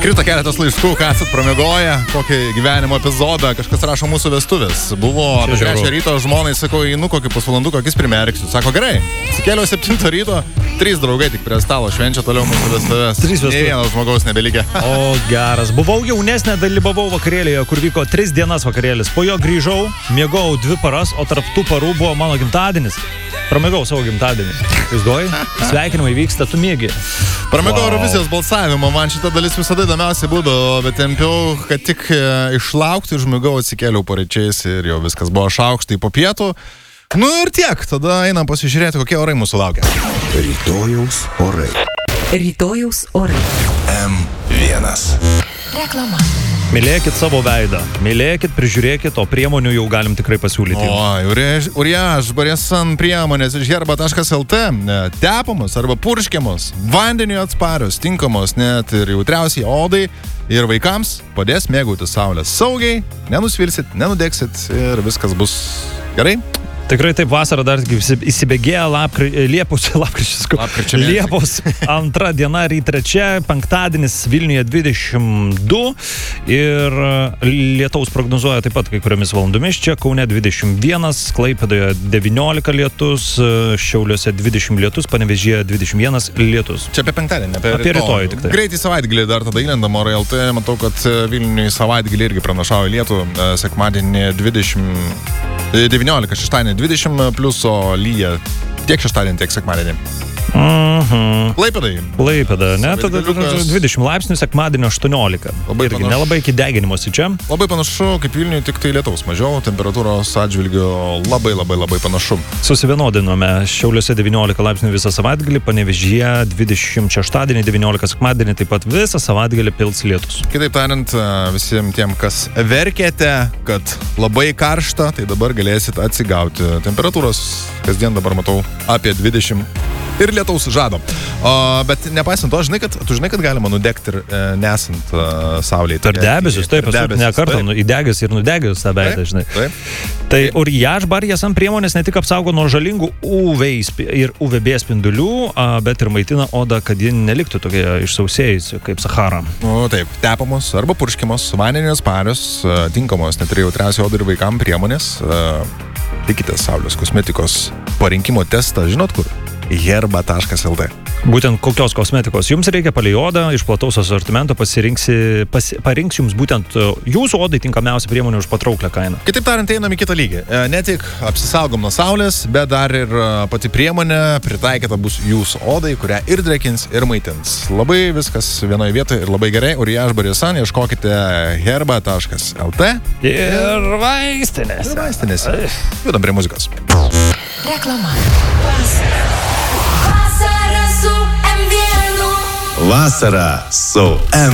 Įkrito keletas laiškų, ką esat pramiegoję, kokį gyvenimo epizodą, kažkas rašo mūsų vestuvės. Buvo apie 3 ryto, žmonai sako, einu kokį pusvalandų, kokis primerksiu. Sako, gerai, atsikėliau 7 ryto, 3 draugai tik prie stalo švenčia toliau mūsų vestuvės. Nei vienas žmogaus nebelikė. O geras, buvau jaunesnė, dalyvavau vakarėlėje, kur vyko 3 dienas vakarėlis. Po jo grįžau, miegojau 2 paras, o tarp tų parų buvo mano gimtadienis. Pramėgau savo gimtadienį. Įsivaizduoji? Sveikinimai vyksta, tu miegi. Pramėgau Eurovizijos balsavimą, man šita dalis visada įdomiausiai būdavo, bet tempiau, kad tik išlaukti, užmigau, atsikėliau paryčiais ir jau viskas buvo šaukštai po pietų. Nu ir tiek, tada einam pasižiūrėti, kokie orai mūsų laukia. Rytojaus orai. Rytojaus orai. M1. Reklama. Mylėkit savo veidą, mylėkit, prižiūrėkit, o priemonių jau galim tikrai pasiūlyti. Uriaž, barėsan priemonės iš herba.lt, tepamos arba purškiamos, vandeniu atsparios, tinkamos net ir jautriausiai odai ir vaikams, padės mėgauti saulės saugiai, nenusvilsit, nenudegsit ir viskas bus gerai. Tikrai taip, vasara dar įsibėgėja Liepos 2 diena ir 3, penktadienis Vilniuje 22 ir lietaus prognozuoja taip pat kai kuriomis valandomis. Čia Kaune 21, Klaipėdoje 19 lietus, Šiauliuose 20 lietus, Panevėžyje 21 lietus. Čia apie penktadienį, apie rytojų tik tai. Greitai savaitgalį dar tada įlendam orai LT, matau, kad Vilniuje savaitgalį irgi pranašauja lietų, sekmadienį 19, šeštadienį 20 plius, o lyja tiek šeštadienį, tiek sekmadienį. Klaipėda, ne? Tada 20 laipsnių, sekmadienio 18. Irgi nelabai iki deginimosi čia. Labai panašu, kaip Vilniuje, tik tai lietaus mažiau, temperatūros atžvilgiu labai panašu. Susivienodinome Šiauliuose 19 laipsnių visą savaitgalį, Panevėžyje 20 šeštadienį, 19 sekmadienį, taip pat visą savaitgalį pils lietus. Kitaip tariant, visiems tiem, kas verkėte, kad labai karšta, tai dabar galėsit atsigauti. Temperatūros kasdien dabar matau apie 20 ir lietaus žado. Bet nepaisant to, tu žinai, kad galima nudegti ir nesant saulėje. Per debesius, taip, esu ne kartą įdegęs ir nudegęs tą veidą, žinai. Tai Uriaž barėsan priemonės ne tik apsaugo nuo žalingų UV ir UVB spindulių, bet ir maitina odą, kad ji neliktų tokia išsausėjusi kaip Sahara. Taip, tepamos arba purškiamos, vandenės parios, tinkamos net ir jautriausiai odai ir vaikam priemonės. Tikite saulės kosmetikos parinkimo testą, žinot kur? herba.lt. Būtent kokios kosmetikos jums reikia palei odą, iš plataus asortimento parinks jums būtent jūsų odai tinkamiausią priemonę už patrauklę kainą. Kitaip tariant, einam į kitą lygį. Ne tik apsisaugom nuo saulės, bet dar ir pati priemonė pritaikyta bus jūsų odai, kurią ir drekins, ir maitins. Labai viskas vienoje vietoje ir labai gerai. Uriaž barėsan, ieškokite herba.lt. Ir vaistinėse. Judam prie muzikos. Reklama. Vasara su M1. Vasara su M1.